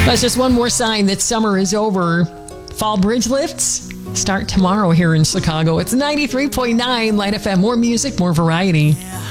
That's just one more sign that summer is over. Fall bridge lifts start tomorrow here in Chicago. It's 93.9 Light FM. More music, more variety.